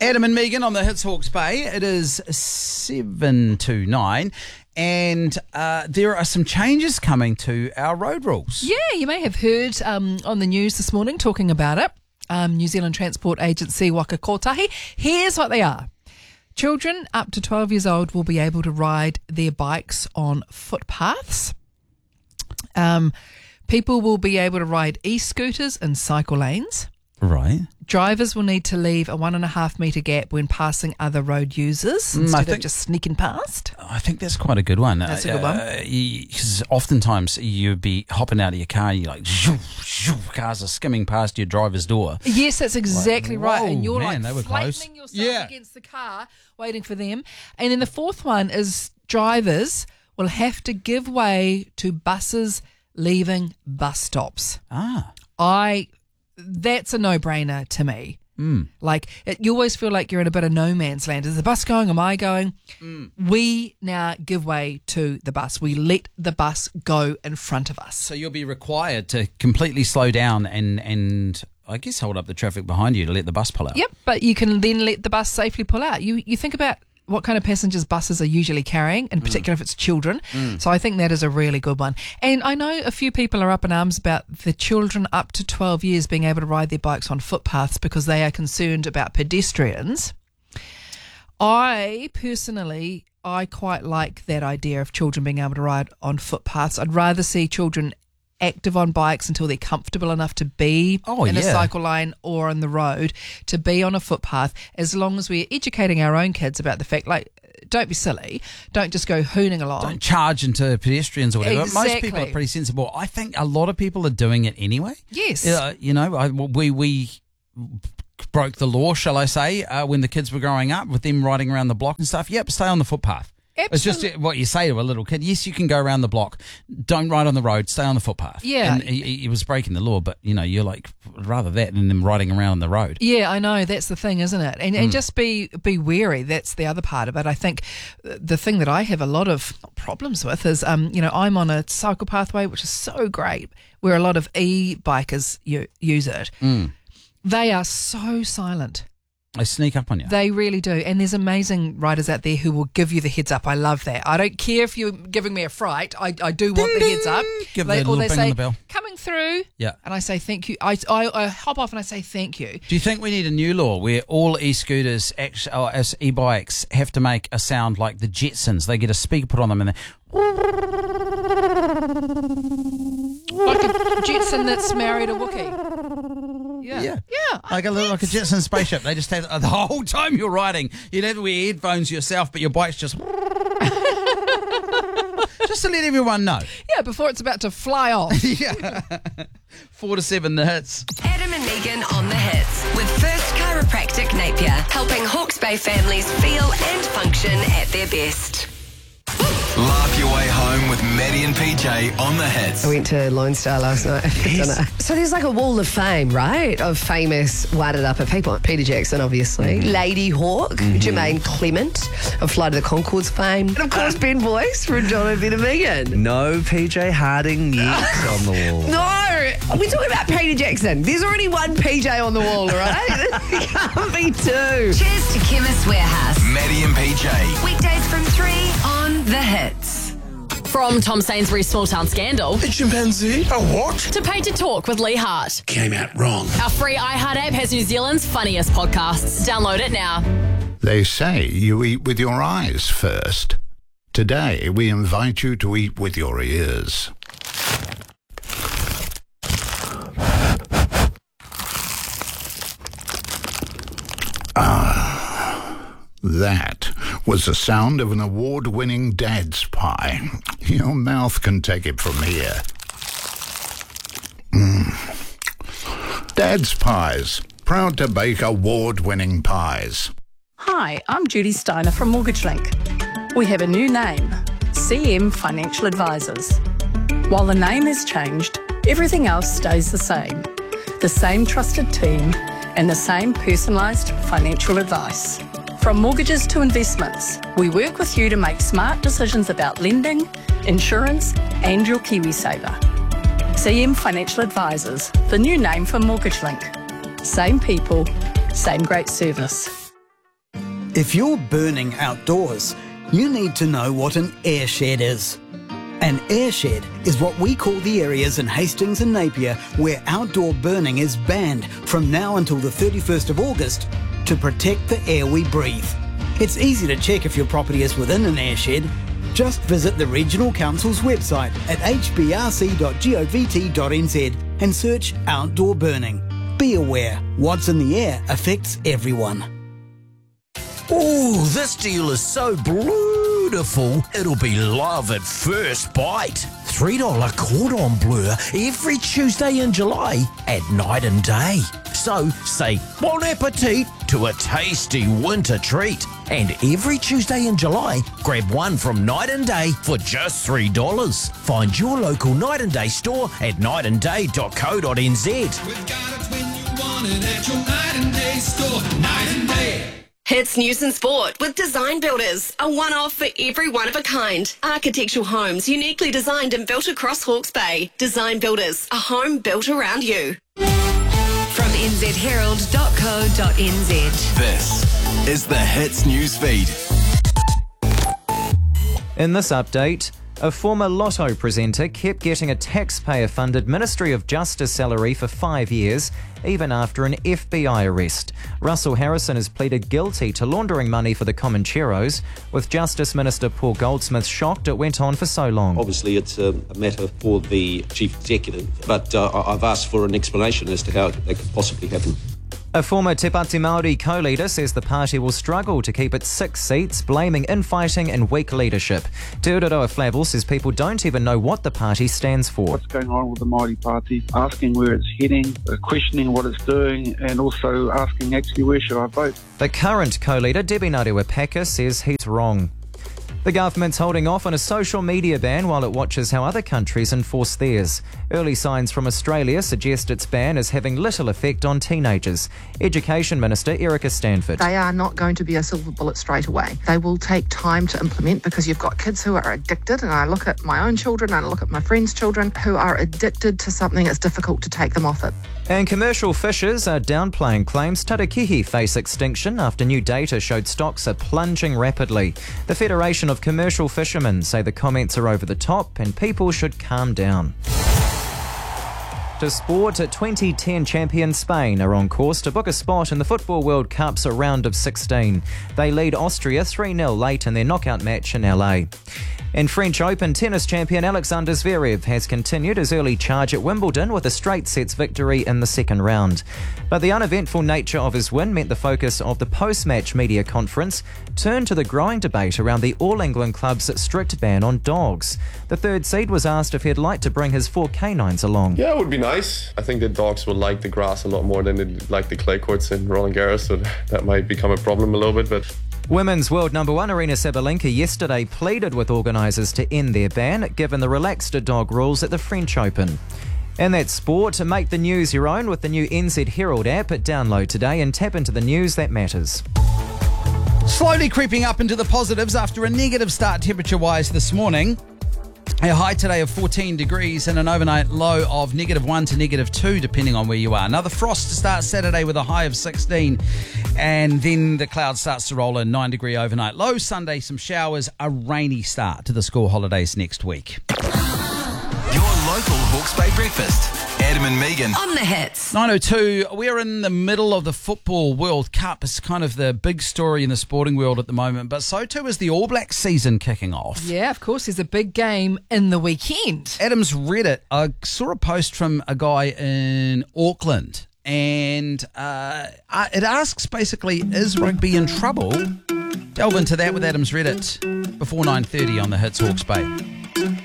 Adam and Megan on the Hits Hawke's Bay. It is 7 to 9. And there are some changes coming to our road rules. Yeah, you may have heard on the news this morning talking about it. New Zealand Transport Agency Waka Kotahi. Here's what they are. Children up to 12 years old will be able to ride their bikes on footpaths. People will be able to ride e-scooters and cycle lanes. Right. Drivers will need to leave a 1.5 metre gap when passing other road users instead of just sneaking past. I think that's quite a good one. That's a good one. Because oftentimes you'd be hopping out of your car and you're like, zoom, zoom, cars are skimming past your driver's door. Yes, that's exactly right. And you're they were flattening close. yourself against the car, waiting for them. And then the fourth one is drivers will have to give way to buses leaving bus stops. That's a no-brainer to me. Like, you always feel like you're in a bit of no man's land. Is the bus going? Am I going? We now give way to the bus. We let the bus go in front of us. So you'll be required to completely slow down and I guess hold up the traffic behind you to let the bus pull out. Yep, but you can then let the bus safely pull out. You think about what kind of passengers buses are usually carrying, in particular if it's children. So I think that is a really good one. And I know a few people are up in arms about the children up to 12 years being able to ride their bikes on footpaths because they are concerned about pedestrians. I quite like that idea of children being able to ride on footpaths. I'd rather see children active on bikes until they're comfortable enough to be in a cycle lane or on the road, to be on a footpath, as long as we're educating our own kids about the fact, like, don't be silly, don't just go hooning along. Don't charge into pedestrians or whatever. Exactly. Most people are pretty sensible. I think a lot of people are doing it anyway. Yes. We broke the law, shall I say, when the kids were growing up, with them riding around the block and stuff. Yep, stay on the footpath. Absolutely. It's just what you say to a little kid. Yes, you can go around the block. Don't ride on the road. Stay on the footpath. Yeah. And he was breaking the law, but, you're like, rather that than them riding around the road. Yeah, I know. That's the thing, isn't it? And just be wary. That's the other part of it. I think the thing that I have a lot of problems with is, I'm on a cycle pathway, which is so great, where a lot of e-bikers use it. They are so silent. They sneak up on you. They really do. And there's amazing riders out there who will give you the heads up. I love that. I don't care if you're giving me a fright. I do want the heads up. Give the little bing on the bell. Coming through. Yeah. And I say thank you. I hop off and I say thank you. Do you think we need a new law where all e-scooters, as e-bikes, have to make a sound like the Jetsons? They get a speaker put on them and they... Like a Jetson that's married a Wookiee. Yeah. Like a Jetson spaceship. They just have the whole time you're riding. You'd have to wear headphones yourself, but your bike's just just to let everyone know. Yeah, before it's about to fly off. 4 to 7, the hits. Adam and Megan on the hits with First Chiropractic Napier, helping Hawke's Bay families feel and function at their best. Laugh your way home with Maddie and PJ on the hits. I went to Lone Star last night for dinner. So there's like a wall of fame, right? Of famous Wairarapa people. Peter Jackson, obviously. Lady Hawk. Jermaine Clement of Flight of the Conchords fame. And of course, Ben Boyce from John O'Brien Megan. No PJ Harding yet on the wall. No, we're talking about Peter Jackson. There's already one PJ on the wall, right? There can't be two. Cheers to Chemist Warehouse. Maddie and PJ. Weekdays from 3 on the hits. From Tom Sainsbury's Small Town Scandal A chimpanzee? A what? to Paid to Talk with Lee Hart. Came out wrong. Our free iHeart app has New Zealand's funniest podcasts. Download it now. They say you eat with your eyes first. Today, we invite you to eat with your ears. That was the sound of an award-winning Dad's pie. Your mouth can take it from here. Dad's Pies, proud to bake award-winning pies. Hi, I'm Judy Steiner from Mortgage Link. We have a new name, CM Financial Advisors. While the name has changed, everything else stays the same. The same trusted team and the same personalised financial advice. From mortgages to investments, we work with you to make smart decisions about lending, insurance and your KiwiSaver. CM Financial Advisors, the new name for Mortgage Link. Same people, same great service. If you're burning outdoors, you need to know what an airshed is. An airshed is what we call the areas in Hastings and Napier where outdoor burning is banned from now until the 31st of August to protect the air we breathe. It's easy to check if your property is within an airshed. Just visit the Regional Council's website at hbrc.govt.nz and search outdoor burning. Be aware, what's in the air affects everyone. Ooh, this deal is so beautiful, it'll be love at first bite. $3 cordon bleu every Tuesday in July at night and day. So say bon appetit to a tasty winter treat. And every Tuesday in July, grab one from Night and Day for just $3. Find your local Night and Day store at nightandday.co.nz. We've got it when you want it at your Night and Day store. Night and Day. Hits News and Sport with Design Builders, a one-off for every one of a kind. Architectural homes uniquely designed and built across Hawke's Bay. Design Builders, a home built around you. From nzherald.co.nz. This is the Hits News Feed. In this update, a former Lotto presenter kept getting a taxpayer-funded Ministry of Justice salary for 5 years, even after an FBI arrest. Russell Harrison has pleaded guilty to laundering money for the Comancheros, with Justice Minister Paul Goldsmith shocked it went on for so long. Obviously, it's a matter for the Chief Executive, but I've asked for an explanation as to how that could possibly happen. A former Te Pāti Māori co-leader says the party will struggle to keep its 6 seats, blaming infighting and weak leadership. Te Uraroa Flavel says people don't even know what the party stands for. What's going on with the Māori Party, asking where it's heading, questioning what it's doing, and also asking actually where should I vote. The current co-leader, Debbie Ngarewa-Packer, says he's wrong. The government's holding off on a social media ban while it watches how other countries enforce theirs. Early signs from Australia suggest its ban is having little effect on teenagers. Education Minister Erica Stanford. They are not going to be a silver bullet straight away. They will take time to implement because you've got kids who are addicted, and I look at my own children and I look at my friends' children who are addicted to something. It's difficult to take them off it. And commercial fishers are downplaying claims tarakihi face extinction after new data showed stocks are plunging rapidly. The Federation of Commercial Fishermen say the comments are over the top and people should calm down. To sport, 2010 champion Spain are on course to book a spot in the Football World Cup's round of 16. They lead Austria 3-0 late in their knockout match in LA. And French Open tennis champion Alexander Zverev has continued his early charge at Wimbledon with a straight sets victory in the second round. But the uneventful nature of his win meant the focus of the post-match media conference turned to the growing debate around the All England club's strict ban on dogs. The third seed was asked if he'd like to bring his 4 canines along. Yeah, it would be nice. I think the dogs will like the grass a lot more than they like the clay courts in Roland Garros, so that might become a problem a little bit, but... Women's world number 1 Aryna Sabalenka yesterday pleaded with organisers to end their ban, given the relaxed dog rules at the French Open. And that's sport. Make the news your own with the new NZ Herald app. Download today and tap into the news that matters. Slowly creeping up into the positives after a negative start temperature-wise this morning. A high today of 14 degrees and an overnight low of -1 to -2, depending on where you are. Another frost to start Saturday with a high of 16. And then the cloud starts to roll in, 9-degree overnight low. Sunday, some showers, a rainy start to the school holidays next week. Your local Hawke's Bay breakfast. Adam and Megan. On the Hits. 9:02, we're in the middle of the Football World Cup. It's kind of the big story in the sporting world at the moment, but so too is the All Blacks season kicking off. Yeah, of course, there's a big game in the weekend. Adam's read it. I saw a post from a guy in Auckland, and it asks basically, is rugby in trouble? Delve into that with Adam's Reddit before 9:30 on the Hits Hawke's Bay.